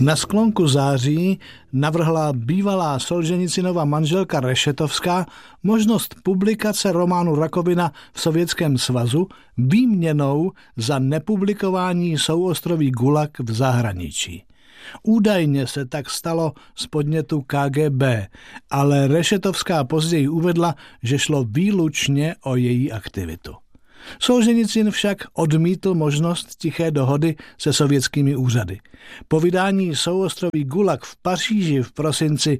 Na sklonku září navrhla bývalá Solženicynova manželka Rešetovská možnost publikace románu Rakovina v Sovětském svazu výměnou za nepublikování souostroví Gulag v zahraničí. Údajně se tak stalo z podnětu KGB, ale Rešetovská později uvedla, že šlo výlučně o její aktivitu. Solženicyn však odmítl možnost tiché dohody se sovětskými úřady. Po vydání souostroví Gulag v Paříži v prosinci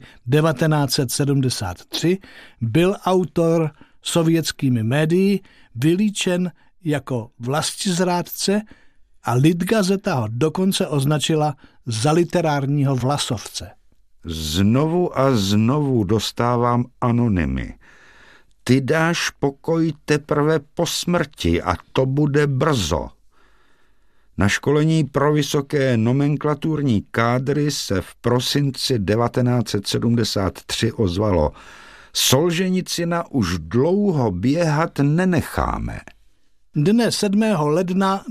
1973 byl autor sovětskými médii vylíčen jako vlastizrádce a Litgazeta ho dokonce označila za literárního vlasovce. Znovu a znovu dostávám anonymy. Ty dáš pokoj teprve po smrti a to bude brzo. Na školení pro vysoké nomenklaturní kádry se v prosinci 1973 ozvalo: Solženicyna už dlouho běhat nenecháme. Dne 7. ledna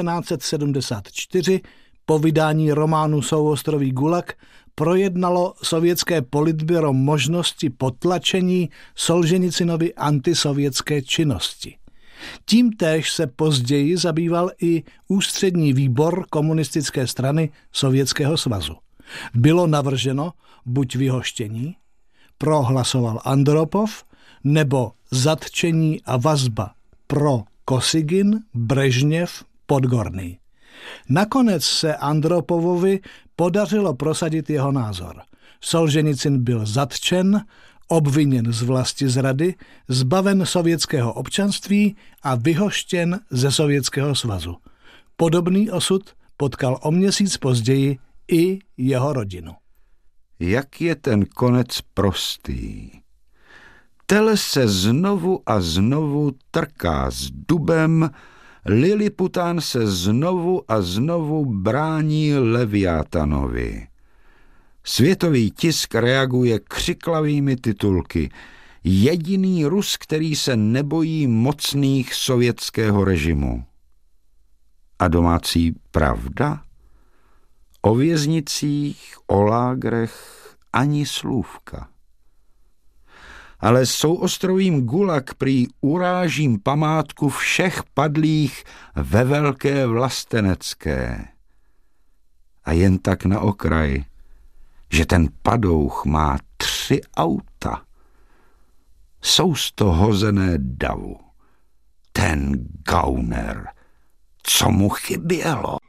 1974 po vydání románu Souostroví Gulag projednalo sovětské politbyro možnosti potlačení Solženicynovy antisovětské činnosti. Tímtéž se později zabýval i ústřední výbor komunistické strany Sovětského svazu. Bylo navrženo buď vyhoštění, prohlasoval Andropov, nebo zatčení a vazba pro Kosygin, Brežněv, Podgorný. Nakonec se Andropovovi podařilo prosadit jeho názor. Solženicyn byl zatčen, obviněn z vlastizrady, zbaven sovětského občanství a vyhoštěn ze Sovětského svazu. Podobný osud potkal o měsíc později i jeho rodinu. Jak je ten konec prostý. Tele se znovu a znovu trká s dubem, Lilipután se znovu a znovu brání Leviatanovi. Světový tisk reaguje křiklavými titulky. Jediný Rus, který se nebojí mocných sovětského režimu. A domácí pravda? O věznicích, o lágrech ani slůvka. Ale souostrovím Gulag prý urážím památku všech padlých ve Velké Vlastenecké. A jen tak na okraj, že ten padouch má 3 auta. Jsou z toho hozené davu. Ten gauner, co mu chybělo?